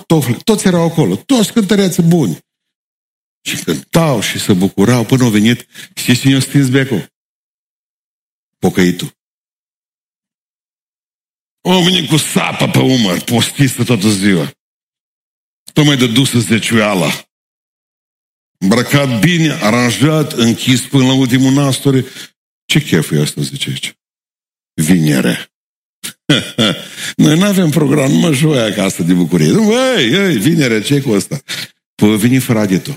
toți erau acolo, toți cântăreți buni. Și cântau și se bucurau până au venit, știți cine a stins becul? Pocăitul. Au venit cu sapă pe umăr, postisă toată ziua. Tocmai de dusă zeciuiala. Îmbrăcat bine, aranjat, închis până la ultimul nastore. Ce chef e asta, zice aici? Vinere. Noi nu avem program, numai joia acasă de bucurie. Ei, vinere, ce-i cu ăsta? Păi veni fraditul.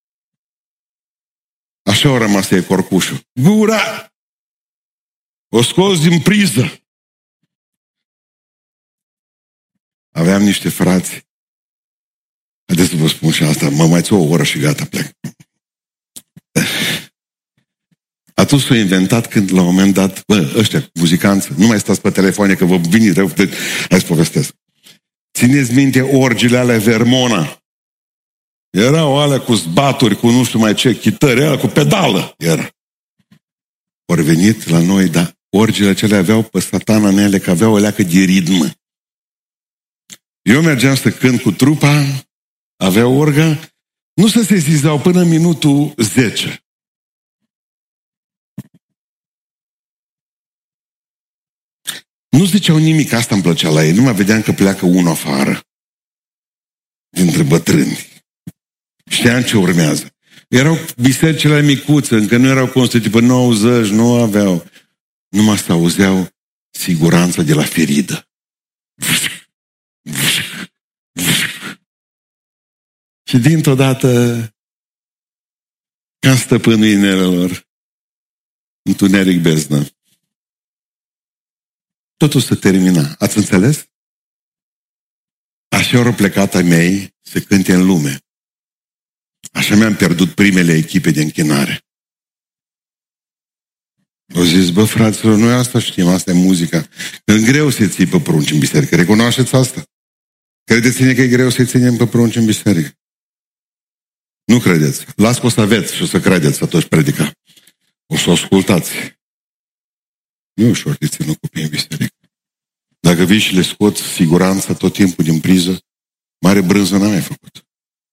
Așa au rămas ei corcușul. Gura! O scos din priză. Aveam niște frați. Haideți să vă spun și asta. Mă mai țin o oră și gata, plec. Atunci s-a inventat când, la un moment dat, ăștia, muzicanți, nu mai stați pe telefoane că vă vine rău. Hai să povestesc. Țineți minte orgile alea Vermona. Erau alea cu zbaturi, cu nu știu mai ce, chitări, alea cu pedală. Era. Ori venit la noi, dar orgile acelea aveau pe satana în ele, că aveau o leacă de ritmă. Eu mergeam să cânt cu trupa, aveau orga, nu se sesizau până în minutul 10. Nu ziceau nimic, asta îmi plăcea la ei, nu mai vedeam că pleacă unul afară, dintre bătrâni. Știam ce urmează. Erau bisericile micuțe, încă nu erau construite pe 90, nu aveau. Numai să auzeau siguranța de la feridă. Și dintr-o dată, ca stăpânul inelelor, întuneric beznă. Totul se termina. Ați înțeles? Așa au plecat ai mei să cânte în lume. Așa mi-am pierdut primele echipe de închinare. Au zis, bă, fraților, noi asta știm, asta e muzica. Că e greu să-i ții pe prunci în biserică. Recunoașteți asta? Credeți-ne că e greu să-i ținem pe prunci în biserică? Nu credeți. Las că o să aveți și o să credeți atunci predica. O să o ascultați. Nu e ușor de ținut copii în biserică. Dacă vii și le scoți siguranța tot timpul din priză, mare brânză n-am mai făcut.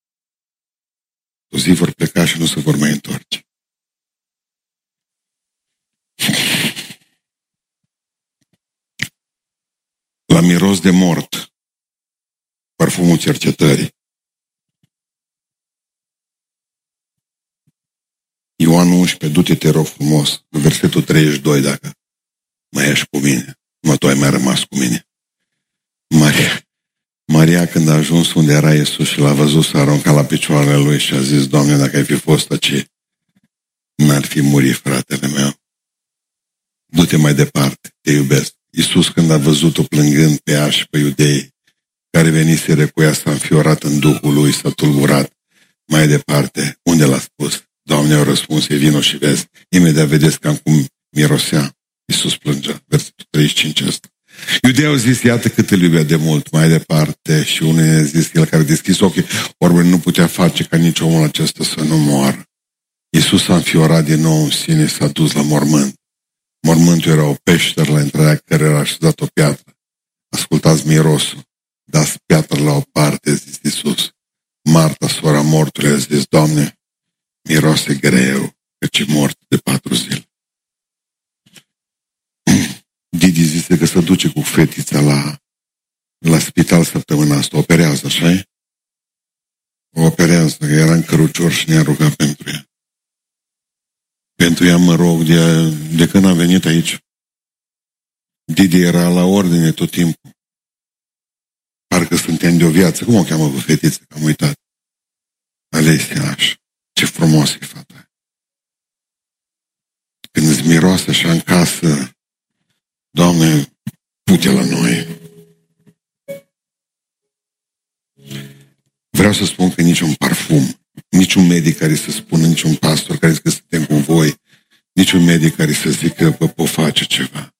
O zi vor pleca și nu se vor mai întoarce. La miros de mort, parfumul cercetării. Ioan 11, du-te, te rog frumos, versetul 32, dacă mai ești cu mine. Mă, tu ai mai rămas cu mine. Maria, când a ajuns unde era Iisus și l-a văzut, s-a aruncat la picioarele lui și a zis, Doamne, dacă ai fi fost aici, n-ar fi murit fratele meu. Du-te mai departe, te iubesc. Iisus, când a văzut-o plângând pe ea și pe iudei, care veniseră cu ea, s-a înfiorat în Duhul lui, s-a tulburat. Mai departe, unde l-a spus? Doamne, au răspuns, e vino și vezi. Imediat vedeți cam cum mirosea. Iisus plângea. Versetul 35 ăsta. Iudeii au zis, iată cât îl iubea de mult. Mai departe, și unul a zis, el care a deschis ochii, ori nu putea face ca nici omul acesta să nu moară. Iisus s-a înfiorat din nou în sine, s-a dus la mormânt. Mormântul era o peșteră la intrarea care era așezat o piatră. Ascultați mirosul. Dați piatră la o parte, zis Iisus. Marta, sora mortului, a zis, Doamne, miroase greu, căci e mort de 4 zile. Didi zise că se duce cu fetița la spital săptămâna asta. Operează, așa-i? O operează, că era în cărucior și ne-a rugat pentru ea. Pentru ea mă rog de când a venit aici. Didi era la ordine tot timpul. Parcă suntem de o viață. Cum o cheamă pe fetiță? Am uitat. Alesia, așa. Ce frumos e fata. Când îți miroase așa în casă, Doamne, pute la noi. Vreau să spun că niciun parfum, niciun medic care să spună, niciun pastor care zică să suntem cu voi, niciun medic care să zică că pot face ceva.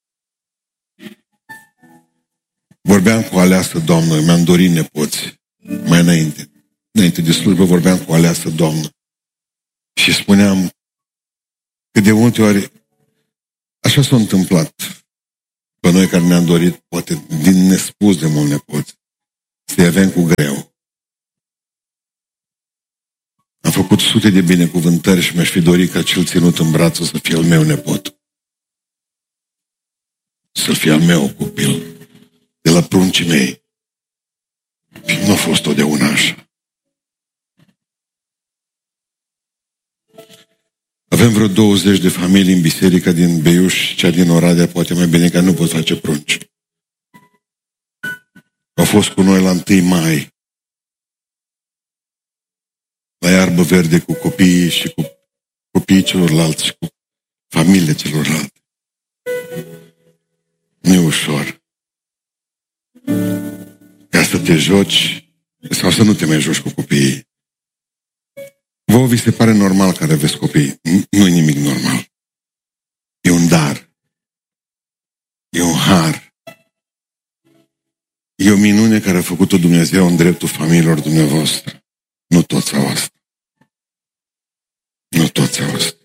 Vorbeam cu o aleasă doamnă, mi-am dorit nepoți, mai înainte de slujbă vorbeam cu o aleasă doamnă și spuneam că de multe ori așa s-a întâmplat pe noi care ne-am dorit, poate din nespus de mult nepoți. să-i avem cu greu. Am făcut sute de binecuvântări și mi-aș fi dorit ca cel ținut în brațul să fie al meu nepot. Să fie al meu copil. De la pruncii mei. Și nu a fost totdeauna așa. Avem vreo 20 de familii în biserica din Beiuș, cea din Oradea, poate mai bine că nu pot face prunci. Au fost cu noi la 1 mai, la iarbă verde cu copiii și cu copiii celorlalți și cu familiile celorlalte. Nu e ușor. Ca să te joci sau să nu te mai joci cu copiii. Vouă vi se pare normal că aveți copii? Nu e nimic normal. E un dar. E un har. E o minune care a făcut-o Dumnezeu în dreptul familiilor dumneavoastră. Nu toți au asta. Nu toți au asta.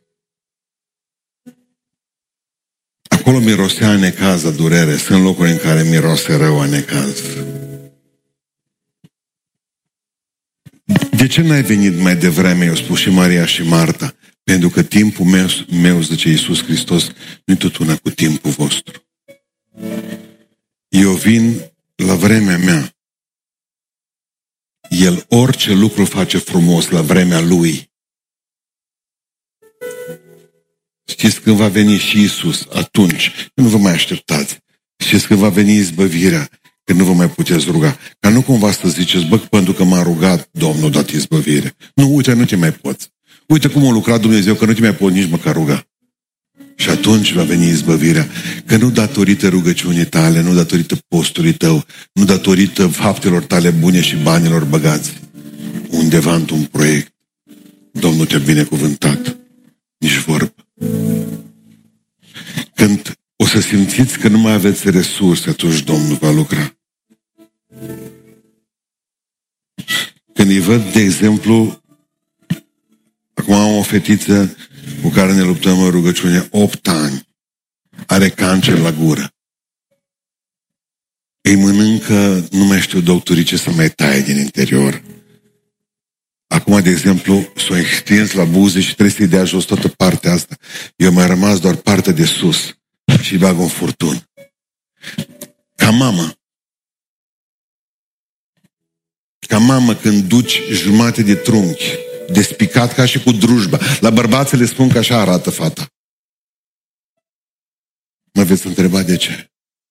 Acolo mirosea necaz, durere. Sunt locuri în care mirose rău a necaz. De ce n-ai venit mai devreme? I-au spus și Maria și Marta. Pentru că timpul meu, zice Iisus Hristos, nu-i tot una cu timpul vostru. Eu vin la vremea mea. El orice lucru face frumos la vremea Lui. Știți când va veni și Iisus, atunci, nu vă mai așteptați. Știți când va veni izbăvirea, când nu vă mai puteți ruga. Ca nu cumva să ziceți, bă, pentru că m-a rugat Domnul, dat izbăvire. Nu, uite, nu te mai poți. Uite cum a lucrat Dumnezeu, că nu te mai poți nici măcar ruga. Și atunci va veni izbăvirea. Că nu datorită rugăciunii tale, nu datorită postului tău, nu datorită faptelor tale bune și banilor băgați. Undeva într-un proiect, Domnul te-a binecuvântat. Nici vorbă. Când o să simțiți că nu mai aveți resurse, atunci Domnul va lucra. Când îi văd, de exemplu, acum am o fetiță cu care ne luptăm în rugăciune 8 ani. Are cancer la gură. Îi mănâncă, nu mai știu doctorii ce să mai taie din interior. Acum, de exemplu, s-o extins la buze și trebuie să-i dea jos toată partea asta. Eu mai rămas doar partea de sus și îi bag un furtun. Ca mamă când duci jumate de trunchi, despicat ca și cu drujba. La bărbați le spun că așa arată fata. Mă veți întreba de ce?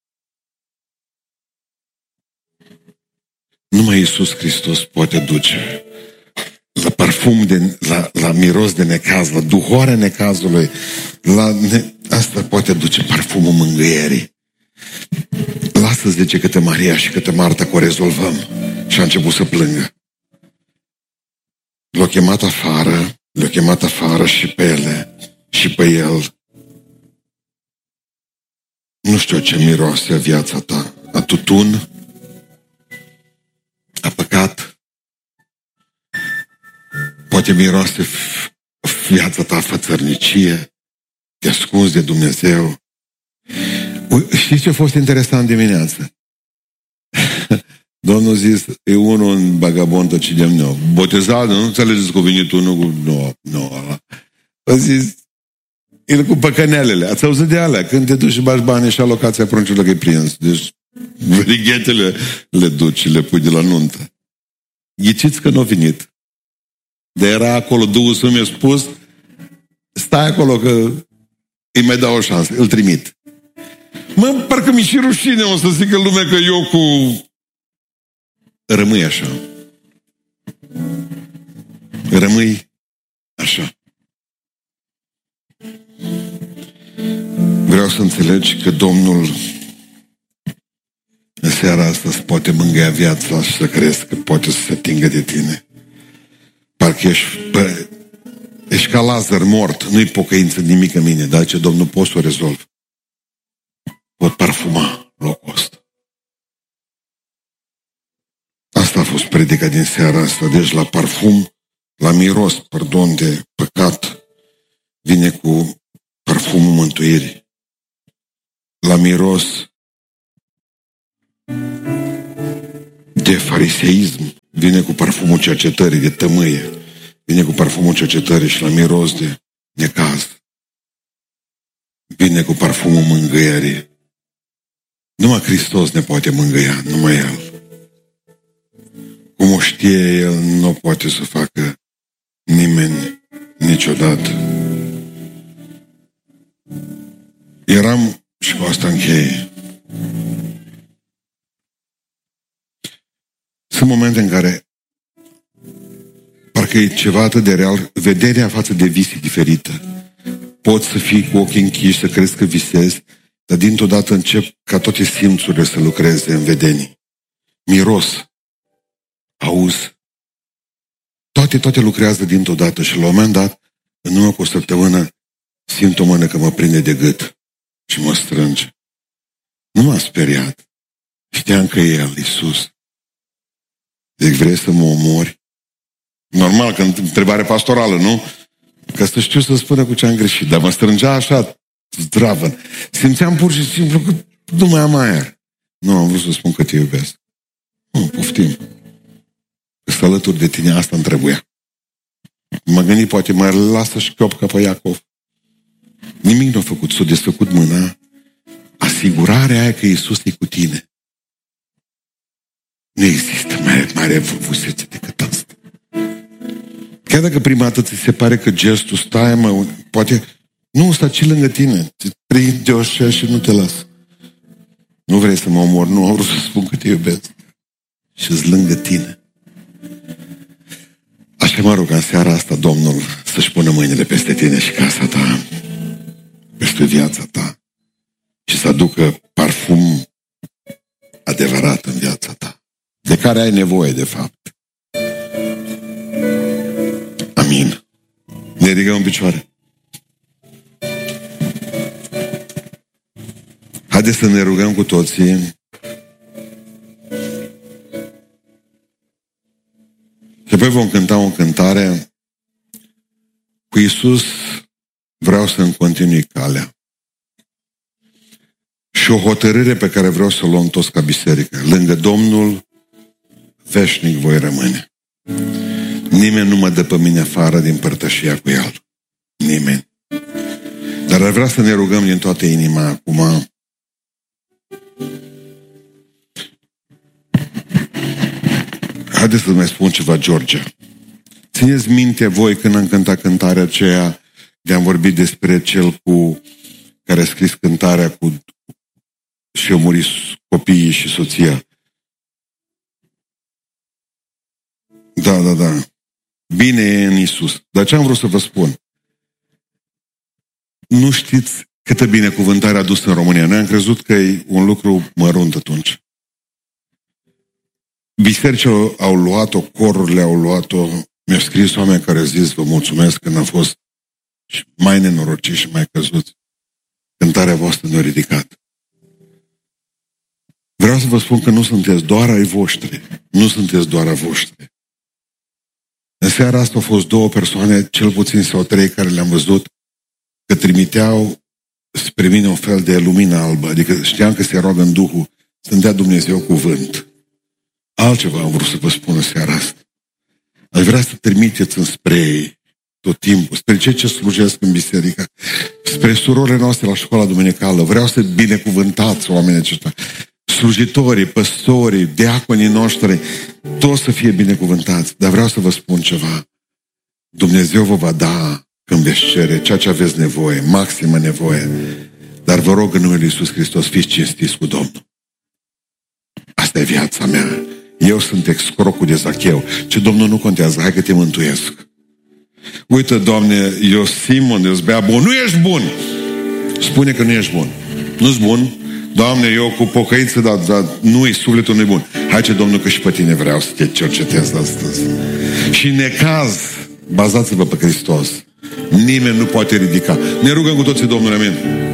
Numai Iisus Hristos poate duce la parfum, la miros de necaz, la duhoarea necazului, asta poate duce parfumul mângâierii. Lasă, zice, câte Maria și câte Marta că o rezolvăm. Și a început să plângă. Le-a chemat afară și pe ele și pe el. Nu știu ce miroase viața ta. A tutun, a păcat. Poate miroase viața ta fățărnicie, te ascunzi de Dumnezeu. Știți ce a fost interesant dimineață? Domnul zis, e unul în Bagabond, cidem nou. Botezat, nu înțelegeți că a venit unul cu... Nu. A zis, el cu păcănelele. Ați auzit de alea? Când te duci și bagi bani și alocația pruncilor că e prins. Deci, verighetele le duci și le pui de la nuntă. Ghiciți că nu a venit. De era acolo, Duhul mi-a spus, stai acolo că îi mai dau o șansă, îl trimit. Mă, parcă mi-și rușine, o să zică lumea că eu cu... Rămâi așa. Rămâi așa. Vreau să înțelegi că Domnul în seara asta îți poate mângâia viața și să crezi că poate să se atingă de tine. Parcă ești ca Lazar mort, nu-i pocăință nimic în mine, dar ce Domnul poți să o rezolv. Pot parfuma locul ăsta. Asta a fost predica din seara asta. Deci la parfum, la miros, de păcat, vine cu parfumul mântuirii. La miros de de fariseism, vine cu parfumul cercetării, de tămâie, vine cu parfumul cercetării și la miros de necaz. Vine cu parfumul mângâierii. Numai Hristos ne poate mângâia, numai El. Cum o știe El, nu o poate să facă nimeni niciodată. Eram, și cu asta închei, sunt momente în care parcă e ceva atât de real, vederea față de vis e diferită. Poți să fii cu ochii închiși, să crezi că visezi, dar dintr-o dată încep ca toate simțurile să lucreze în vedenii. Miros, auzi, toate lucrează dintr-o dată și la un moment dat, în urmă cu o săptămână, simt o mână că mă prinde de gât și mă strânge. Nu m-a speriat. Știam că e El, Iisus. Zic, vrei să mă omori? Normal, că întrebare pastorală, nu? Că să știu să spună cu ce am greșit, dar mă strângea așa zdravă. Simțeam pur și simplu că nu mai am aer. Nu, am vrut să spun că te iubesc. Nu, poftim. Că să alături de tine, asta îmi trebuia. Mă gândi, poate mă lasă și chiop ca pe Iacov. Nimic nu a făcut, s-a desfăcut mâna. Asigurarea aia că Iisus e cu tine. Nu există mai mare frumusețe decât asta. Chiar dacă prima dată ți se pare că gestul, stai mă, poate nu sta ci lângă tine, te prinde așa și nu te las. Nu vrei să mă omor, nu am vrut să spun că te iubesc. Și-s lângă tine. Așa mă rog în seara asta, Domnul, să-și pună mâinile peste tine și casa ta, peste viața ta și să aducă parfum adevărat în viața ta, de care ai nevoie, de fapt. Amin. Ne ridicăm în picioare. Haideți să ne rugăm cu toții. Și apoi vom cânta o cântare. Cu Iisus vreau să-mi continui calea. Și o hotărâre pe care vreau să o luăm toți ca biserică. Lângă Domnul veșnic voi rămâne. Nimeni nu mă dă pe mine afară din părtășia cu El. Nimeni. Dar ar vrea să ne rugăm din toată inima acum. Haideți să mai spun ceva, George. Țineți minte voi când am cântat cântarea aceea de am vorbit despre cel care a scris cântarea cu și-au murit copiii și soția. Da. Bine e în Iisus. Dar ce am vrut să vă spun? Nu știți câtă binecuvântare a dus în România. Noi am crezut că e un lucru mărunt atunci. Bisericile au luat-o, corurile au luat-o. Mi-au scris oameni care au zis, vă mulțumesc când am fost mai nenorociți și mai căzuți. Cântarea voastră ne-a ridicat. Vreau să vă spun că nu sunteți doar ai voștri. Nu sunteți doar ai voștri. În seara asta au fost 2 persoane, cel puțin sau 3, care le-am văzut că trimiteau spre mine un fel de lumină albă. Adică știam că se roagă în Duhul să-mi dea Dumnezeu cuvânt. Altceva am vrut să vă spun în seara asta. Aș vrea să trimiteți înspre ei tot timpul, spre cei ce slujesc în biserică, spre surorile noastre la școala duminicală. Vreau să binecuvântați oamenii aceștia. Slujitorii, păstorii, diaconii noștri, toți să fie binecuvântați. Dar vreau să vă spun ceva. Dumnezeu vă va da când veți cere ceea ce aveți nevoie, maximă nevoie. Dar vă rog în numele Lui Iisus Hristos, fiți cinstiți cu Domnul. Asta e viața mea. Eu sunt excrocul de Zacheu. Ce Domnul nu contează, hai că te mântuiesc. Uite, Doamne, eu Simon, eu bea bun. Nu ești bun! Spune că nu ești bun. Nu-s bun? Doamne, eu cu pocăință, dar nu-i sufletul nu-i bun. Hai ce, Domnul, că și pe tine vreau să te cercetez astăzi. Și în necaz, bazați-vă pe Hristos. Nimeni nu poate ridica. Ne rugăm cu toții, Domnule, amin.